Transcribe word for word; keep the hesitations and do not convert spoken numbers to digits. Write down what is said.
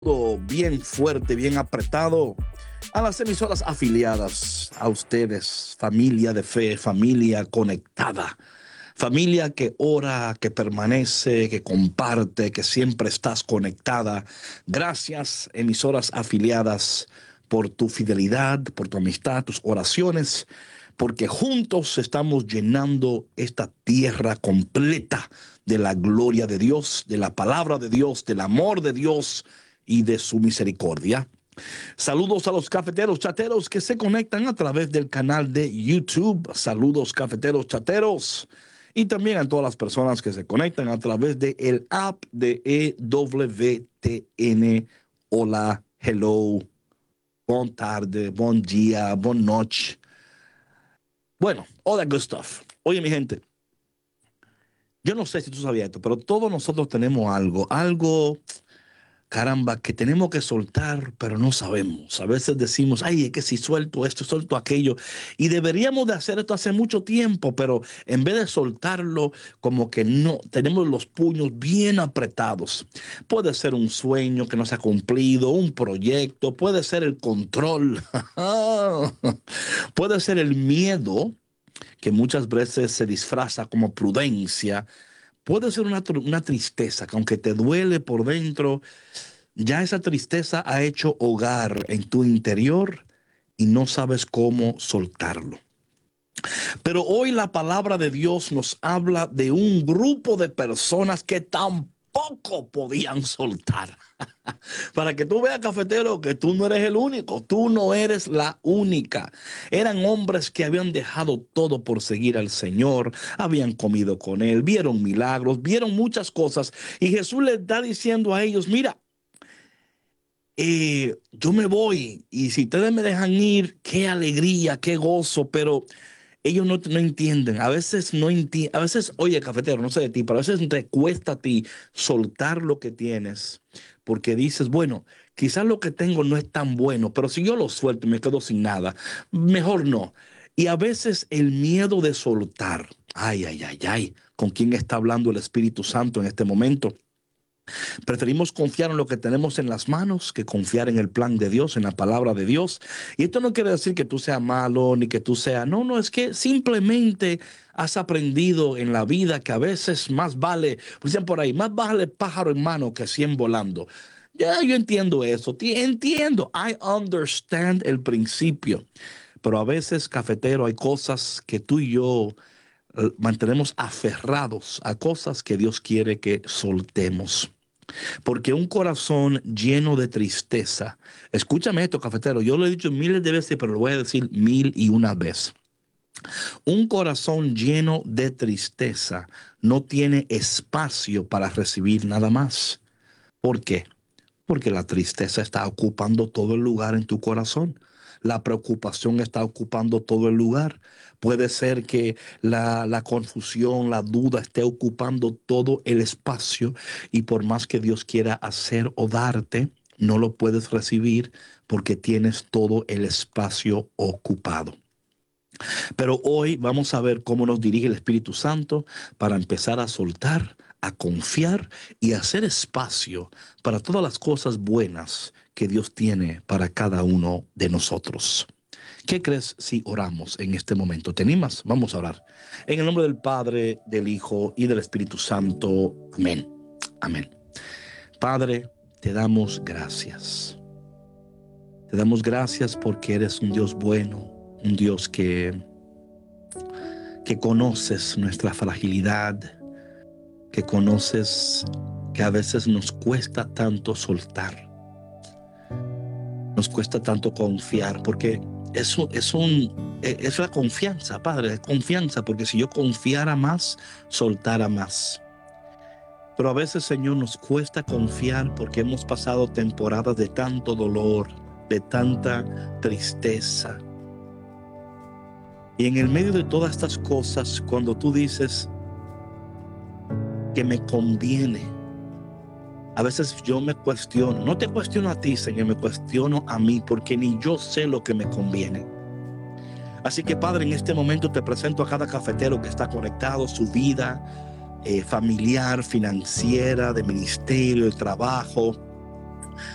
saludo bien fuerte, bien apretado a las emisoras afiliadas, a ustedes, familia de fe, familia conectada, familia que ora, que permanece, que comparte, que siempre estás conectada. Gracias, emisoras afiliadas, por tu fidelidad, por tu amistad, tus oraciones, porque juntos estamos llenando esta tierra completa de la gloria de Dios, de la palabra de Dios, del amor de Dios y de su misericordia. Saludos a los cafeteros chateros que se conectan a través del canal de YouTube. Saludos cafeteros chateros. Y también a todas las personas que se conectan a través del app de E W T N. Hola, hello, bon tarde, bon día, bon noche. Bueno, all that good stuff. Oye, mi gente, yo no sé si tú sabías esto, pero todos nosotros tenemos algo, algo, caramba, que tenemos que soltar, pero no sabemos. A veces decimos, ay, es que si suelto esto, suelto aquello. Y deberíamos de hacer esto hace mucho tiempo, pero en vez de soltarlo, como que no, tenemos los puños bien apretados. Puede ser un sueño que no se ha cumplido, un proyecto, puede ser el control, puede ser el miedo, que muchas veces se disfraza como prudencia. Puede ser una, una tristeza que aunque te duele por dentro, ya esa tristeza ha hecho hogar en tu interior y no sabes cómo soltarlo. Pero hoy la palabra de Dios nos habla de un grupo de personas que tampoco podían soltar. Para que tú veas, cafetero, que tú no eres el único, tú no eres la única. Eran hombres que habían dejado todo por seguir al Señor, habían comido con Él, vieron milagros, vieron muchas cosas. Y Jesús les está diciendo a ellos, mira, eh, yo me voy y si ustedes me dejan ir, qué alegría, qué gozo, pero ellos no, no entienden. A veces no entienden. A veces, oye, cafetero, no sé de ti, pero a veces te cuesta a ti soltar lo que tienes porque dices, bueno, quizás lo que tengo no es tan bueno, pero si yo lo suelto y me quedo sin nada, mejor no. Y a veces el miedo de soltar, ay, ay, ay, ay, ¿con quién está hablando el Espíritu Santo en este momento? Preferimos confiar en lo que tenemos en las manos que confiar en el plan de Dios, en la palabra de Dios. Y esto no quiere decir que tú seas malo ni que tú seas, no, no, es que simplemente has aprendido en la vida que a veces más vale, dicen por ahí, más vale pájaro en mano que cien volando. Ya yo entiendo eso, entiendo, I understand el principio, pero a veces, cafetero, hay cosas que tú y yo eh, mantenemos aferrados a cosas que Dios quiere que soltemos. Porque un corazón lleno de tristeza, escúchame esto, cafetero, yo lo he dicho miles de veces, pero lo voy a decir mil y una vez. Un corazón lleno de tristeza no tiene espacio para recibir nada más. ¿Por qué? Porque la tristeza está ocupando todo el lugar en tu corazón. La preocupación está ocupando todo el lugar. Puede ser que la, la confusión, la duda esté ocupando todo el espacio y por más que Dios quiera hacer o darte, no lo puedes recibir porque tienes todo el espacio ocupado. Pero hoy vamos a ver cómo nos dirige el Espíritu Santo para empezar a soltar, a confiar y a hacer espacio para todas las cosas buenas que Dios tiene para cada uno de nosotros. ¿Qué crees si oramos en este momento? ¿Te animas? Vamos a orar. En el nombre del Padre, del Hijo y del Espíritu Santo. Amén. Amén. Padre, te damos gracias. Te damos gracias porque eres un Dios bueno, un Dios que, que conoces nuestra fragilidad, que conoces que a veces nos cuesta tanto soltar, nos cuesta tanto confiar, porque eso es, un, es la confianza, Padre, es confianza, porque si yo confiara más, soltara más. Pero a veces, Señor, nos cuesta confiar porque hemos pasado temporadas de tanto dolor, de tanta tristeza. Y en el medio de todas estas cosas, cuando tú dices que me conviene, a veces yo me cuestiono, no te cuestiono a ti, Señor, me cuestiono a mí, porque ni yo sé lo que me conviene. Así que, Padre, en este momento te presento a cada cafetero que está conectado, su vida eh, familiar, financiera, de ministerio, de trabajo,